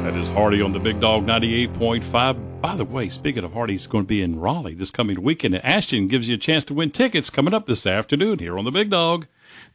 That is Hardy on the Big Dog 98.5. By the way, speaking of Hardy, he's going to be in Raleigh this coming weekend. And Ashton gives you a chance to win tickets coming up this afternoon here on the Big Dog.